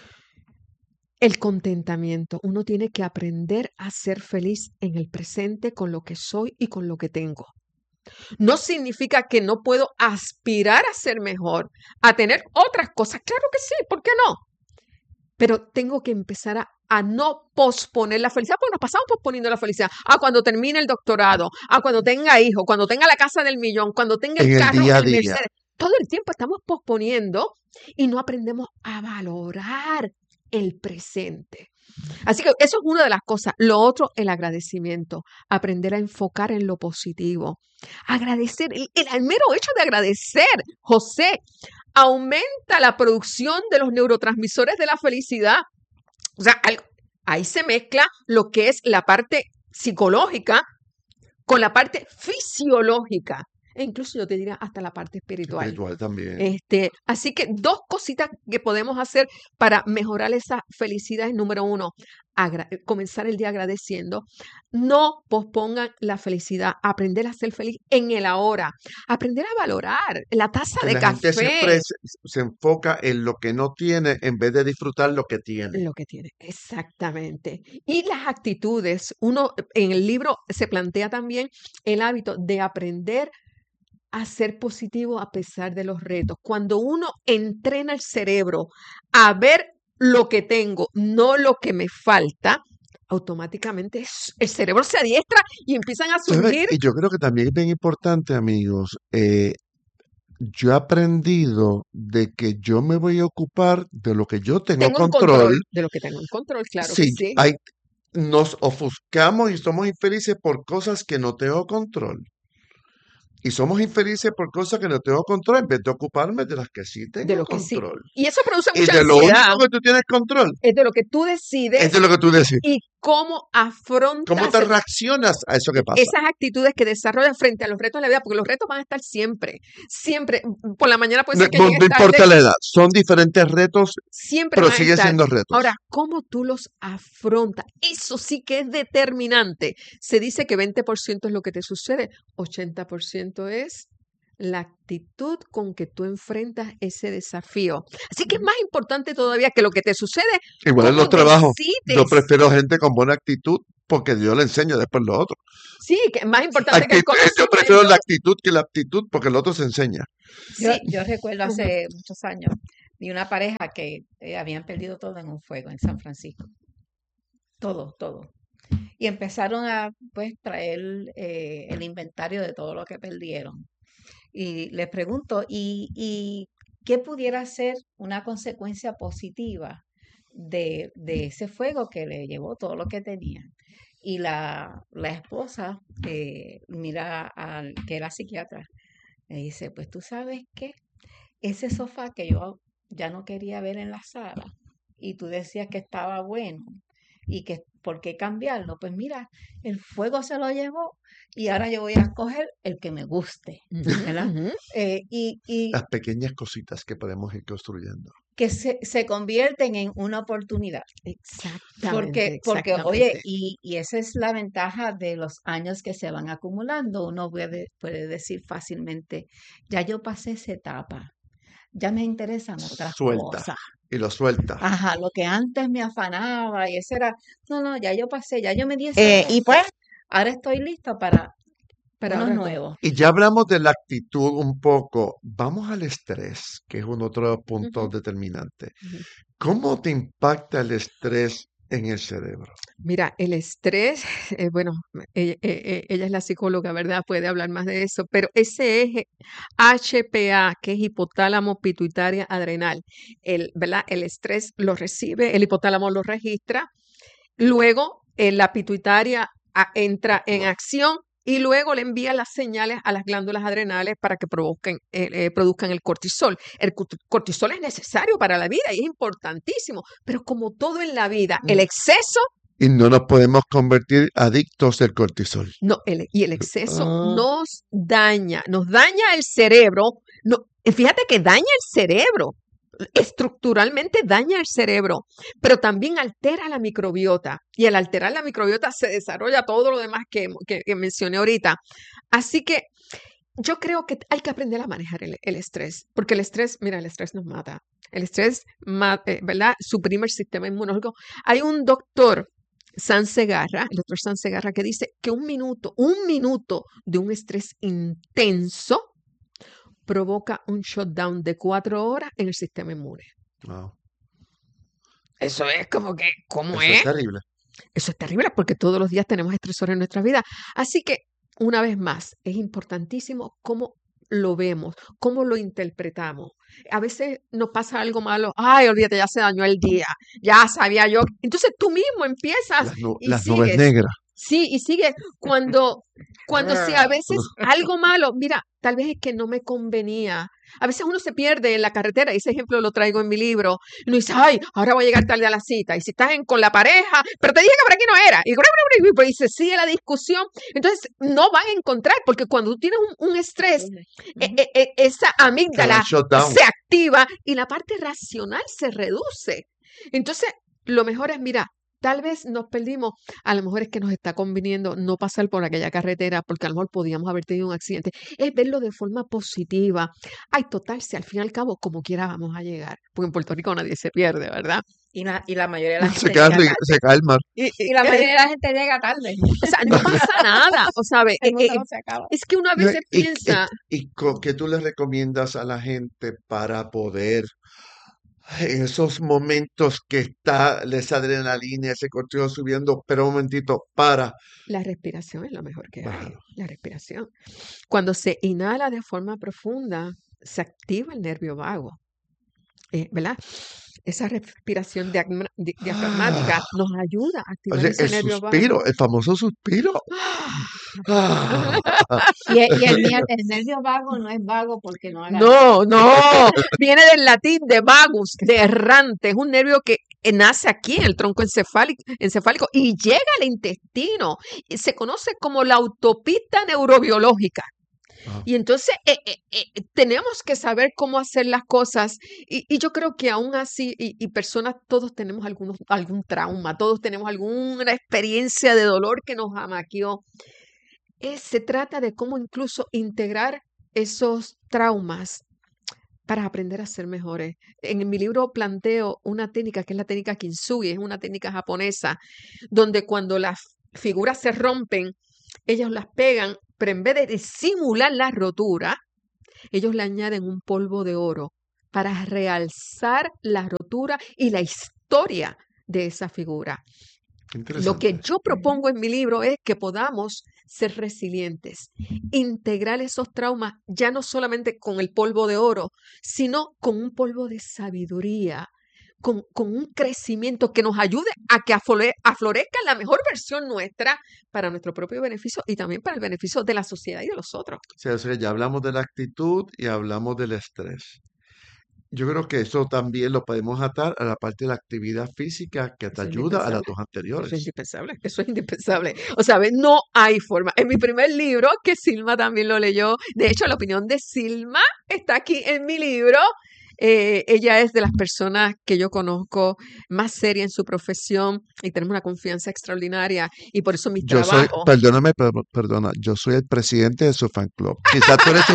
el contentamiento. Uno tiene que aprender a ser feliz en el presente con lo que soy y con lo que tengo. No significa que no puedo aspirar a ser mejor, a tener otras cosas. Claro que sí, ¿por qué no? Pero tengo que empezar a no posponer la felicidad, porque nos pasamos posponiendo la felicidad. Cuando termine el doctorado, cuando tenga hijos, cuando tenga la casa del millón, cuando tenga En el el carro, día a el día. Mercedes. Todo el tiempo estamos posponiendo y no aprendemos a valorar el presente. Así que eso es una de las cosas. Lo otro, el agradecimiento. Aprender a enfocar en lo positivo. Agradecer, el mero hecho de agradecer, José, aumenta la producción de los neurotransmisores de la felicidad. O sea, ahí se mezcla lo que es la parte psicológica con la parte fisiológica. E incluso yo te diría hasta la parte espiritual. Espiritual también. Así que dos cositas que podemos hacer para mejorar esa felicidad es, número uno, comenzar el día agradeciendo. No pospongan la felicidad. Aprender a ser feliz en el ahora. Aprender a valorar la taza Que de la gente siempre café. se enfoca en lo que no tiene en vez de disfrutar lo que tiene. Lo que tiene, exactamente. Y las actitudes. Uno en el libro se plantea también el hábito de aprender a ser positivo a pesar de los retos. Cuando uno entrena el cerebro a ver lo que tengo, no lo que me falta, automáticamente el cerebro se adiestra y empiezan a ¿Sabe? surgir. Y yo creo que también es bien importante, amigos. Yo he aprendido de que yo me voy a ocupar de lo que yo tengo Tengo en control. de lo que tengo en control, claro que Sí, sí. nos ofuscamos y somos infelices por cosas que no tengo control. Y somos infelices por cosas que no tengo control en vez de ocuparme de las que sí De tengo lo que sí. control. Y eso produce Y mucha de lo ansiedad. único que tú tienes control Es de lo que tú decides es de lo que tú decides. y cómo afrontas ¿Cómo te reaccionas a eso que pasa? esas actitudes que desarrollas frente a los retos de la vida, porque los retos van a estar siempre, siempre. Por la mañana puede No, ser que no llegues importa tarde, la edad, son diferentes retos, siempre pero van a sigue estar. siendo retos. Ahora, ¿cómo tú los afrontas? Eso sí que es determinante. Se dice que 20% es lo que te sucede, 80% es la actitud con que tú enfrentas ese desafío. Así que es más importante todavía que lo que te sucede, Igual en cómo los trabajos, yo decides. prefiero gente con buena actitud porque yo le enseño después lo otro. Sí, que es más importante que el Yo prefiero conocimiento. la actitud que la aptitud porque el otro se enseña. Sí. Yo recuerdo Ujú. hace muchos años de una pareja que habían perdido todo en un fuego en San Francisco. Todo, todo. Y empezaron a pues traer el inventario de todo lo que perdieron. Y les pregunto, ¿y qué pudiera ser una consecuencia positiva de ese fuego que le llevó todo lo que tenían? Y la esposa mira al que era psiquiatra, me dice, pues tú sabes qué, ese sofá que yo ya no quería ver en la sala y tú decías que estaba bueno y que por qué cambiarlo, pues mira, el fuego se lo llevó y ahora yo voy a escoger el que me guste, Ujú, ¿verdad? ujú. Y Las pequeñas cositas que podemos ir construyendo. que se convierten en una oportunidad. Exactamente, Porque, oye, exactamente. y esa es la ventaja de los años que se van acumulando. Uno puede decir fácilmente, ya yo pasé esa etapa, ya me interesan otras Suelta. cosas. Y lo suelta. Ajá, lo que antes me afanaba y eso era, no, ya yo pasé, ya yo me di ese y pues ahora estoy listo para Pero unos ahora nuevos. Y ya hablamos de la actitud un poco. Vamos al estrés, que es uno de los puntos Ujú, determinantes. ujú. ¿Cómo te impacta el estrés en el cerebro? Mira, el estrés, bueno, ella es la psicóloga, ¿verdad? Puede hablar más de eso, pero ese eje HPA, que es hipotálamo pituitaria adrenal, ¿verdad? El estrés lo recibe, el hipotálamo lo registra, luego la pituitaria entra en acción y luego le envía las señales a las glándulas adrenales para que produzcan el cortisol. El cortisol es necesario para la vida y es importantísimo, pero como todo en la vida, el exceso Y no nos podemos convertir adictos del cortisol. no, y el exceso Ah. nos daña el cerebro. No, fíjate que daña el cerebro, estructuralmente daña el cerebro, pero también altera la microbiota. Y al alterar la microbiota se desarrolla todo lo demás que mencioné ahorita. Así que yo creo que hay que aprender a manejar el estrés, porque el estrés, mira, el estrés nos mata. El estrés, ¿verdad? Suprime el sistema inmunológico. Hay un doctor, el doctor San Segarra, que dice que un minuto de un estrés intenso provoca un shutdown de 4 horas en el sistema inmune. Wow. Eso es como que, ¿cómo Eso es? es terrible. Eso es terrible porque todos los días tenemos estresores en nuestra vida. Así que, una vez más, es importantísimo cómo lo vemos, cómo lo interpretamos. A veces nos pasa algo malo, ay, olvídate, ya se dañó el día, ya sabía yo. Entonces tú mismo empiezas y Las nubes sigues. negras. Sí, y sigue cuando sí, a veces algo malo, mira, tal vez es que no me convenía. A veces uno se pierde en la carretera, y ese ejemplo lo traigo en mi libro. Y uno dice, ay, ahora voy a llegar tarde a la cita. Y si estás con la pareja, pero te dije que por aquí no era. Y se sigue la discusión. Entonces, no van a encontrar, porque cuando tú tienes un estrés, esa amígdala shutdown. se activa y la parte racional se reduce. Entonces, lo mejor es, mira, tal vez nos perdimos, a lo mejor es que nos está conviniendo no pasar por aquella carretera porque a lo mejor podíamos haber tenido un accidente. Es verlo de forma positiva. Ay, total, si al fin y al cabo, como quiera vamos a llegar. Porque en Puerto Rico nadie se pierde, ¿verdad? Y la mayoría de la Se gente cae, llega tarde. se cae el mar. Y la mayoría de la gente llega tarde. O sea, no pasa nada. O sea, El mundo no se acaba. es que uno a veces piensa, ¿Qué tú le recomiendas a la gente para poder, en esos momentos que está esa adrenalina, ese cortisol subiendo, pero un momentito, para la respiración es lo mejor que hay. bajarlo? La respiración. Cuando se inhala de forma profunda, se activa el nervio vago. ¿Verdad? esa respiración diafragmática nos ayuda a activar Oye, ese el nervio vago. suspiro, el famoso suspiro. Ah. Y el nervio vago no es vago porque no haga No, viene del latín de vagus, de errante. Es un nervio que nace aquí en el tronco encefálico y llega al intestino. Y se conoce como la autopista neurobiológica. Ah. Y entonces tenemos que saber cómo hacer las cosas. Y yo creo que aún así, y personas, todos tenemos algún trauma, todos tenemos alguna experiencia de dolor que nos amaqueó. Se trata de cómo incluso integrar esos traumas para aprender a ser mejores. En mi libro planteo una técnica que es la técnica Kintsugi, es una técnica japonesa, donde cuando las figuras se rompen, ellos las pegan, pero en vez de simular la rotura, ellos le añaden un polvo de oro para realzar la rotura y la historia de esa figura. Lo que yo propongo en mi libro es que podamos ser resilientes, integrar esos traumas ya no solamente con el polvo de oro, sino con un polvo de sabiduría, con un crecimiento que nos ayude a que aflorezca la mejor versión nuestra para nuestro propio beneficio y también para el beneficio de la sociedad y de los otros. O sea, ya hablamos de la actitud y hablamos del estrés. Yo creo que eso también lo podemos atar a la parte de la actividad física que te Eso es ayuda a las indispensable. dos Eso es anteriores. indispensable, eso es indispensable. O sea, ¿ves? No hay forma. En mi primer libro, que Silma también lo leyó, de hecho, la opinión de Silma está aquí en mi libro. Ella es de las personas que yo conozco más seria en su profesión y tenemos una confianza extraordinaria y por eso mi trabajo... Perdóname, perdona, yo soy el presidente de su fan club. Quizás tú eres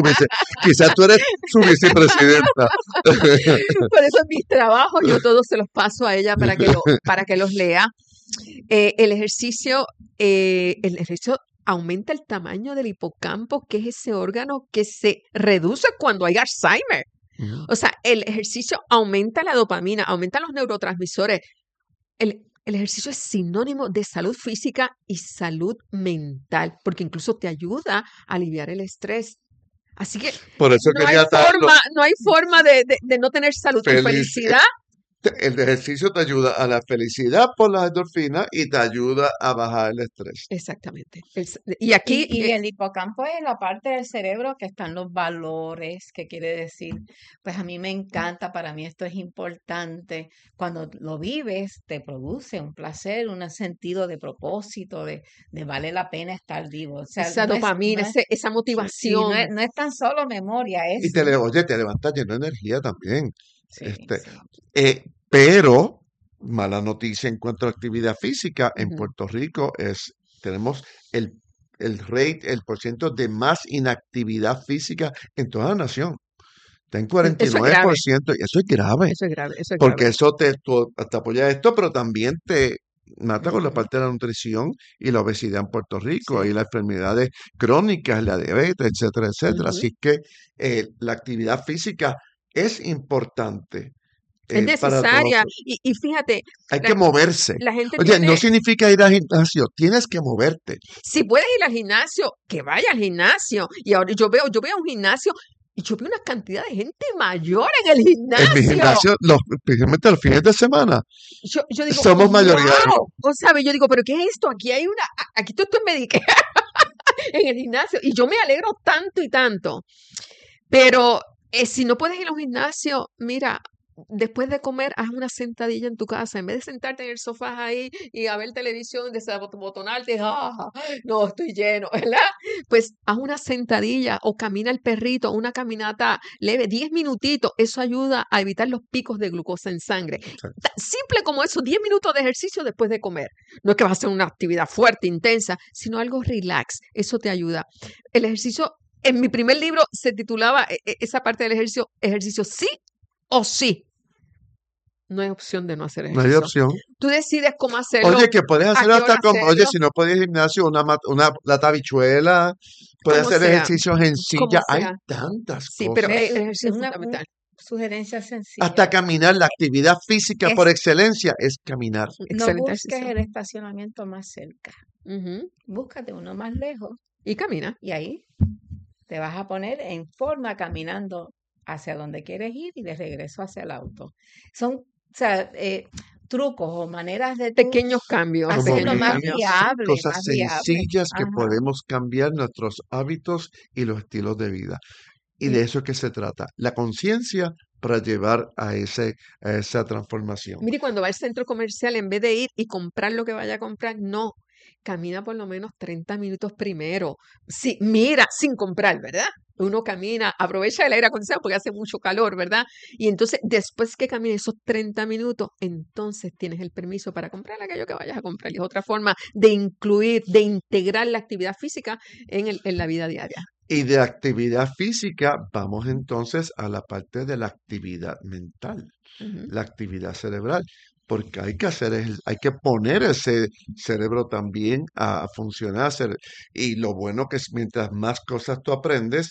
su vicepresidenta. Por eso mis trabajos yo todos se los paso a ella para que los lea. El ejercicio aumenta el tamaño del hipocampo, que es ese órgano que se reduce cuando hay Alzheimer. O sea, el ejercicio aumenta la dopamina, aumenta los neurotransmisores. El ejercicio es sinónimo de salud física y salud mental, porque incluso te ayuda a aliviar el estrés. Así que Por eso no hay forma de no tener salud y felicidad. El ejercicio te ayuda a la felicidad por las endorfinas y te ayuda a bajar el estrés. Exactamente. Y aquí... Y el hipocampo es la parte del cerebro que están los valores, que quiere decir, pues a mí me encanta, para mí esto es importante. Cuando lo vives, te produce un placer, un sentido de propósito, de vale la pena estar vivo. O sea, esa dopamina, esa motivación. No es tan solo memoria, es... Y te levantas lleno de energía también. Sí, Pero, mala noticia en cuanto a actividad física, en Ujú. Puerto Rico tenemos el porciento de más inactividad física en toda la nación. Está en 49%, y eso es grave, Eso es grave, eso es porque grave. eso te apoya esto, pero también te mata con la Ujú. parte de la nutrición y la obesidad en Puerto Rico, Sí. y las enfermedades crónicas, la diabetes, etcétera, etcétera. Ujú. Así que la actividad física es importante. Es Para todos. necesaria. Y fíjate, Hay que moverse. la gente Oye, no tiene... significa ir al gimnasio, tienes que moverte. Si puedes ir al gimnasio, que vaya al gimnasio. Y ahora yo veo a un gimnasio y yo veo una cantidad de gente mayor en el gimnasio. En mi gimnasio, especialmente los fines de semana, Yo digo, somos mayoría. ¡wow! O sabes, yo digo, pero ¿qué es esto? Aquí tú me dediqué en el gimnasio y yo me alegro tanto y tanto. Pero si no puedes ir a un gimnasio, mira, después de comer, haz una sentadilla en tu casa. En vez de sentarte en el sofá ahí y a ver televisión, desabotonarte, no, estoy lleno, ¿verdad? Pues haz una sentadilla o camina el perrito, una caminata leve, 10 minutitos. Eso ayuda a evitar los picos de glucosa en sangre. Tan simple como eso, 10 minutos de ejercicio después de comer. No es que vas a hacer una actividad fuerte, intensa, sino algo relax. Eso te ayuda. El ejercicio, en mi primer libro se titulaba esa parte del ejercicio sí o sí. No hay opción de no hacer No ejercicio. hay opción. Tú decides cómo hacerlo. Oye, que puedes hacerlo ¿a qué hora hasta hacerlo? oye, si no puedes ir al gimnasio, la tabichuela, puedes Como hacer sea, ejercicios en silla. como Hay sea. tantas Sí, pero cosas. el ejercicio es una fundamental. sugerencia sencilla. Hasta caminar, la actividad física por Es- excelencia es caminar. No Excelente busques ejercicio. el estacionamiento más cerca. Ujú. Búscate uno más lejos Y camina. y ahí te vas a poner en forma caminando hacia donde quieres ir y de regreso hacia el auto. Son sea, trucos o maneras de tú Pequeños cambios, Como hacerlo pequeños más cambios. viable, cosas más viable. sencillas que Ajá. podemos cambiar nuestros hábitos y los estilos de vida. Y de eso es que se trata, la conciencia para llevar a esa transformación. Mire, cuando va al centro comercial, en vez de ir y comprar lo que vaya a comprar, no. Camina por lo menos 30 minutos primero. Sí, mira, sin comprar, ¿verdad? Uno camina, aprovecha el aire acondicionado porque hace mucho calor, ¿verdad? Y entonces, después que camine esos 30 minutos, entonces tienes el permiso para comprar aquello que vayas a comprar. Y es otra forma de incluir, de integrar la actividad física en la vida diaria. Y de actividad física, vamos entonces a la parte de la actividad mental, Ujú. la actividad cerebral, porque hay que hay que poner ese cerebro también a funcionar. Y lo bueno que es mientras más cosas tú aprendes,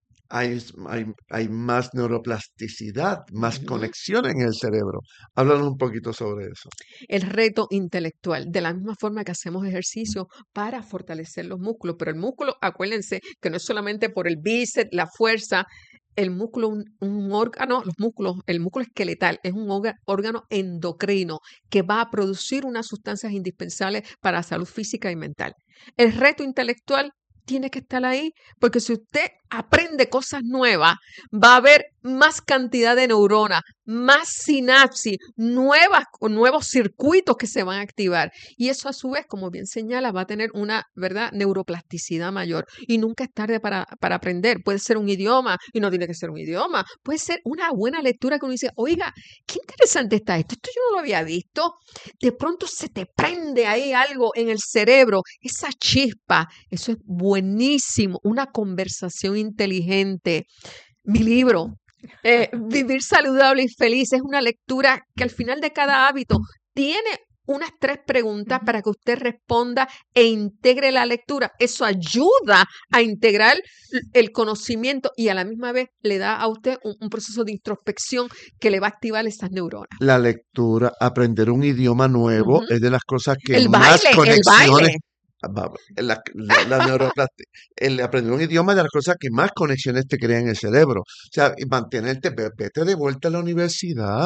hay más neuroplasticidad, más Ujú. conexión en el cerebro. Háblanos un poquito sobre eso. El reto intelectual, de la misma forma que hacemos ejercicio para fortalecer los músculos, pero el músculo, acuérdense que no es solamente por el bíceps, la fuerza, el músculo, un órgano, los músculos, el músculo esqueletal es un órgano endocrino que va a producir unas sustancias indispensables para la salud física y mental. El reto intelectual tiene que estar ahí, porque si usted aprende cosas nuevas, va a haber más cantidad de neuronas, más sinapsis, nuevos circuitos que se van a activar. Y eso a su vez, como bien señala, va a tener una, ¿verdad?, neuroplasticidad mayor. Y nunca es tarde para aprender. Puede ser un idioma y no tiene que ser un idioma. Puede ser una buena lectura que uno dice, oiga, qué interesante está esto. Esto yo no lo había visto. De pronto se te prende ahí algo en el cerebro, esa chispa. Eso es buenísimo. Una conversación inteligente. Mi libro, Vivir saludable y feliz, es una lectura que al final de cada hábito tiene unas 3 preguntas Ujú. para que usted responda e integre la lectura. Eso ayuda a integrar el conocimiento y a la misma vez le da a usted un proceso de introspección que le va a activar esas neuronas. La lectura, aprender un idioma nuevo Ujú. es de las cosas que El más baile, el conexiones. baile. El aprender un idioma es de las cosas que más conexiones te crea en el cerebro. O sea, y mantenerte, vete de vuelta a la universidad.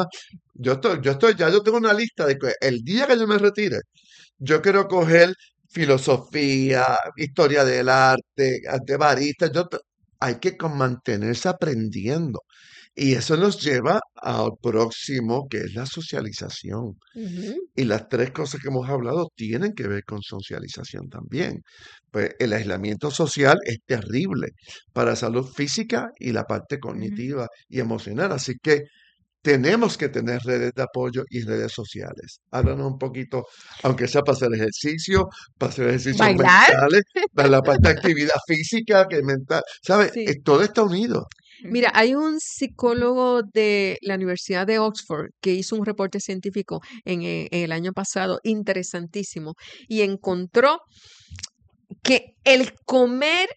Yo tengo una lista de que el día que yo me retire, yo quiero coger filosofía, historia del arte barista. Hay que mantenerse aprendiendo. Y eso nos lleva al próximo, que es la socialización. Ujú. Y las 3 cosas que hemos hablado tienen que ver con socialización también. Pues el aislamiento social es terrible para la salud física y la parte Ujú. cognitiva y emocional. Así que tenemos que tener redes de apoyo y redes sociales. Háblanos un poquito, aunque sea para hacer ejercicios Bailar. mentales, para la parte de actividad física, que mental. ¿Sabes? Sí. Todo está unido. Mira, hay un psicólogo de la Universidad de Oxford que hizo un reporte científico en el año pasado, interesantísimo, y encontró que el comer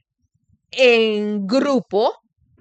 en grupo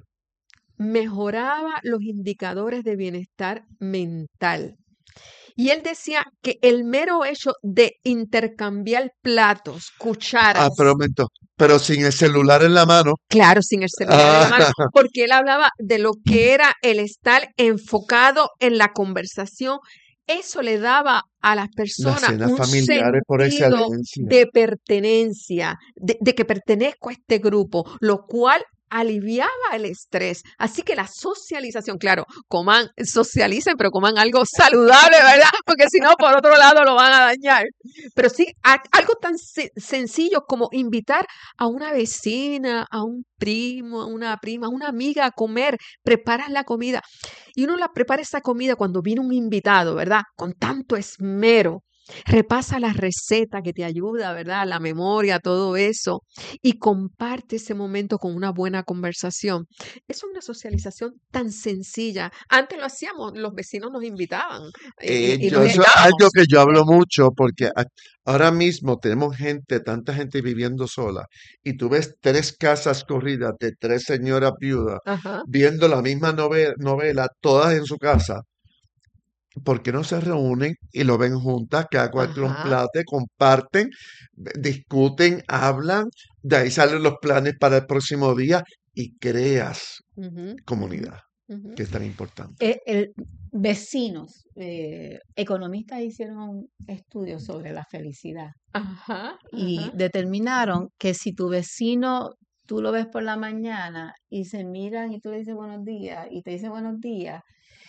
mejoraba los indicadores de bienestar mental. Y él decía que el mero hecho de intercambiar platos, cucharas, Pero un momento, pero sin el celular en la mano. claro, sin el celular en la Ah, mano, porque él hablaba de lo que era el estar enfocado en la conversación. Eso le daba a las las personas cenas un familiares por sentido excelencia. de pertenencia, de que pertenezco a este grupo, lo cual aliviaba el estrés. Así que la socialización, claro, socialicen, pero coman algo saludable, ¿verdad? Porque si no, por otro lado lo van a dañar. Pero sí, algo tan sencillo como invitar a una vecina, a un primo, a una prima, a una amiga a comer, preparas la comida. Y uno la prepara esa comida cuando viene un invitado, ¿verdad? Con tanto esmero. Repasa la receta que te ayuda, ¿verdad? La memoria, todo eso. Y comparte ese momento con una buena conversación. Es una socialización tan sencilla. Antes lo hacíamos, los vecinos nos invitaban y nos Eso es algo invitábamos. que yo hablo mucho porque ahora mismo tenemos tanta gente viviendo sola y tú ves 3 casas corridas de 3 señoras viudas Ajá, viendo la misma novela, todas en su casa. ¿Por qué no se reúnen y lo ven juntas? Cada cual tiene un ajá. plato, comparten, discuten, hablan, de ahí salen los planes para el próximo día y creas Ujú, ujú. comunidad. Ujú. que es tan importante. Vecinos, economistas hicieron estudios sobre la felicidad Ajá, y ajá. determinaron que si tu vecino tú lo ves por la mañana y se miran y tú le dices buenos días y te dice buenos días,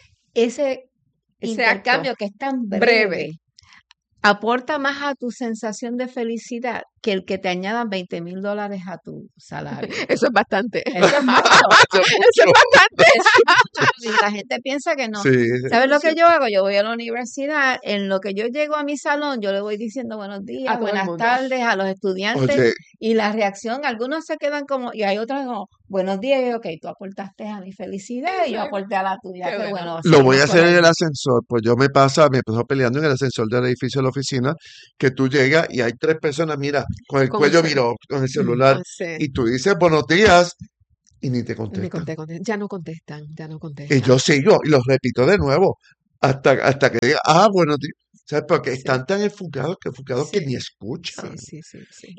ese Ese acto intercambio que es tan breve. breve aporta más a tu sensación de felicidad que el que te añadan $20,000 a tu salario. Eso es bastante. Eso es mucho. Eso es Eso es mucho. bastante. Eso es mucho. Y la gente piensa que no. Sí, ¿Sabes lo sí. que yo hago? Yo voy a la universidad, en lo que yo llego a mi salón, yo le voy diciendo buenos días, A todo el buenas mundo. tardes a los estudiantes Oye, y la reacción, algunos se quedan como, y hay otros como, buenos días, y yo, ok, tú aportaste a mi felicidad y yo aporté a la tuya, Qué qué bueno. bueno. lo voy a seguimos por hacer en el allí. ascensor, pues yo me paso peleando en el ascensor del edificio de la oficina, que tú llegas y hay 3 personas, mira, con el Con el cuello cel- virado, con el celular, Ah, sí. y tú dices buenos días y ni te Ni contestan. ya no contestan, ya no Y contestan. yo sigo y los repito de nuevo hasta que diga, buenos días. ¿Sabes? Porque Sí, están tan enfocados que ni sí, escuchan. sí.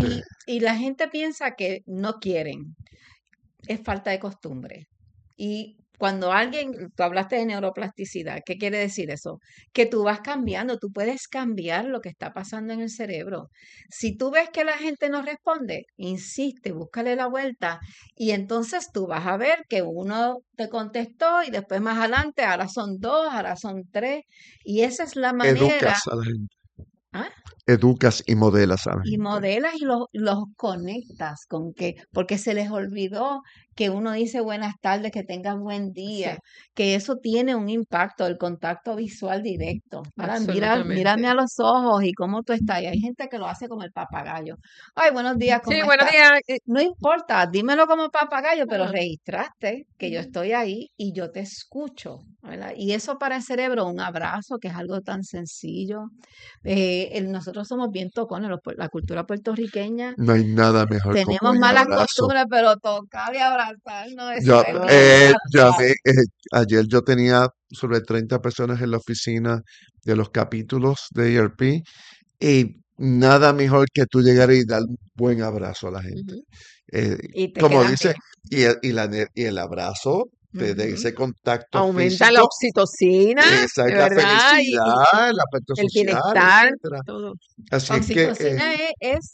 Y la gente piensa que no quieren, es falta de costumbre. Y cuando tú hablaste de neuroplasticidad, ¿qué quiere decir eso? Que tú vas cambiando, tú puedes cambiar lo que está pasando en el cerebro. Si tú ves que la gente no responde, insiste, búscale la vuelta y entonces tú vas a ver que uno te contestó y después más adelante, ahora son 2, ahora son 3 y esa es la manera. Educas a la gente. ¿Ah? Educas y modelas a la Y gente. modelas y los conectas con que, porque se les olvidó que uno dice buenas tardes, que tengas buen día, Sí, que eso tiene un impacto, el contacto visual directo. Ahora mírame absolutamente. a los ojos y cómo tú estás. Y hay gente que lo hace como el papagayo. Ay, buenos días, Sí, ¿cómo buenos estás? días. No importa, dímelo como papagayo, pero Ah, registraste que yo ujú. estoy ahí y yo te escucho, ¿verdad? Y eso para el cerebro, un abrazo, que es algo tan sencillo. Nosotros somos bien tocones, la cultura puertorriqueña. No hay nada mejor que un Tenemos buen malas abrazo. costumbres, pero tocar y abrazarnos, Yo, eso es bien natural. ayer yo tenía sobre 30 personas en la oficina de los capítulos de ERP y nada mejor que tú llegar y dar un buen abrazo a la gente. Ujú. Y te Como quedas dice, bien. y el abrazo de Ujú. ese contacto Aumenta la físico, oxitocina, esa es de la verdad, felicidad, el aspecto el social, bienestar, etcétera. todo. Así es que Oxitocina es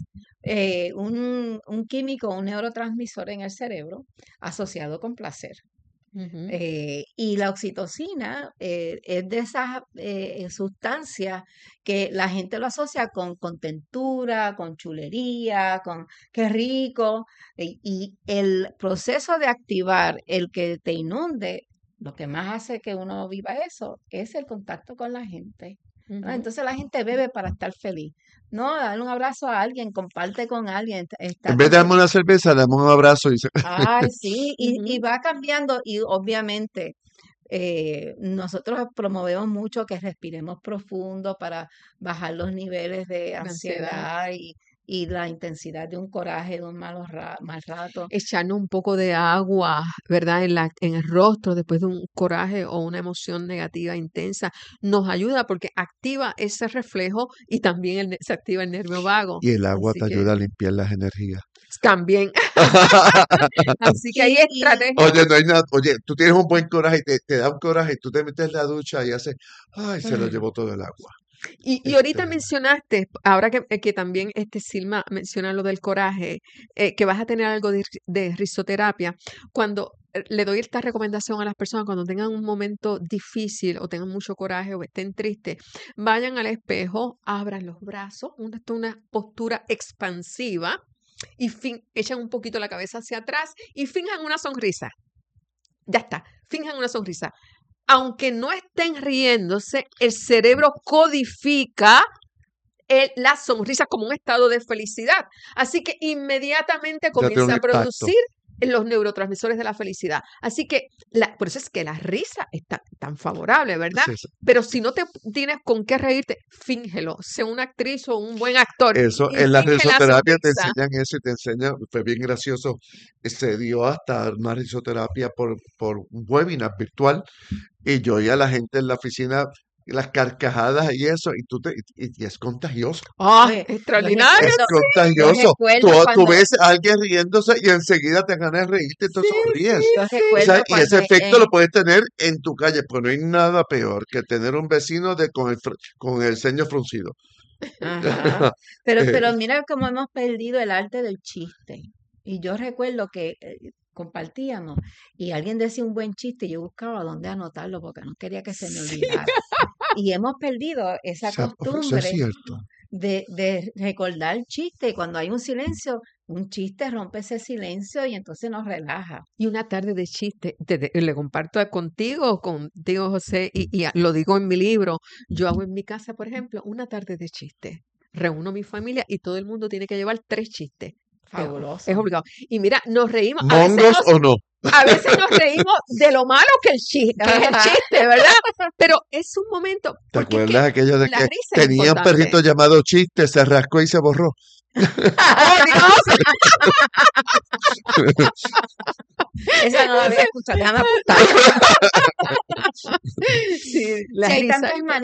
un químico, un neurotransmisor en el cerebro asociado con placer. Ujú. Y la oxitocina es de esas sustancias que la gente lo asocia con contentura, con chulería, con qué rico. Y el proceso de activar el que te inunde, lo que más hace que uno viva eso es el contacto con la gente. ¿Verdad? Ujú. Entonces la gente bebe para estar feliz. No, darle un abrazo a alguien, comparte con alguien, en está vez de darme contigo. una cerveza, dame un abrazo y Ay, sí, y Ujú. va cambiando y obviamente nosotros promovemos mucho que respiremos profundo para bajar los niveles de La ansiedad. ansiedad y la intensidad de un coraje, de un mal rato. Echarnos un poco de agua, ¿verdad? En el rostro después de un coraje o una emoción negativa intensa, nos ayuda porque activa ese reflejo y también se activa el nervio vago. y el agua Así te que ayuda a limpiar las energías. también. Así que hay Y estrategias. Oye, no hay nada. Oye, tú tienes un buen coraje y te da un coraje y tú te metes en la ducha y haces, ay, se lo llevó todo el agua. Y ahorita Este, mencionaste, ahora que también Silma menciona lo del coraje, que vas a tener algo de risoterapia, cuando le doy esta recomendación a las personas, cuando tengan un momento difícil o tengan mucho coraje o estén tristes, vayan al espejo, abran los brazos, una postura expansiva y echan un poquito la cabeza hacia atrás y finjan una sonrisa. Ya está, finjan una sonrisa. Aunque no estén riéndose, el cerebro codifica la sonrisa como un estado de felicidad. Así que inmediatamente ya tiene un comienza a impacto. producir los neurotransmisores de la felicidad. Así que por eso es que la risa es tan favorable, ¿verdad? Sí, sí. Pero si no te tienes con qué reírte, fíngelo. Sé una actriz o un buen actor Eso, y en la finge la risoterapia te sonrisa. enseñan eso y te enseñan, fue bien gracioso. Se dio hasta una risoterapia por un webinar virtual y yo y a la gente en la oficina las carcajadas y eso, y es contagioso. ¡Ah, Oye, yo extraordinario! Es recuerdo, yo contagioso. recuerdo Tú cuando, ves a alguien riéndose y enseguida te ganas de reírte, entonces ríes. yo O sea, recuerdo y ese cuando efecto lo puedes tener en tu calle, porque no hay nada peor que tener un vecino con el ceño fruncido. ajá, pero Eh, mira cómo hemos perdido el arte del chiste. Y yo recuerdo que compartíamos y alguien decía un buen chiste y yo buscaba dónde anotarlo porque no quería que se me olvidara. Y hemos perdido esa Eso es costumbre cierto. de recordar chistes. Y cuando hay un silencio, un chiste rompe ese silencio y entonces nos relaja. Y una tarde de chiste, le comparto contigo, José, lo digo en mi libro. Yo hago en mi casa, por ejemplo, una tarde de chiste. Reúno a mi familia y todo el mundo tiene que llevar 3 chistes. Es Fabuloso. obligado. Y mira, nos reímos. ¿Mongos o no? A veces nos reímos de lo malo que es el chiste, ¿verdad? Pero es un momento, ¿Te porque es que acuerdas aquello de la que risa es tenía un importante. perrito llamado Chiste, se rascó y se borró? ¡Oh, Dios! Esa no la había escuchado, déjame apuntar. Sí, la Sí, hay risa tantas es maneras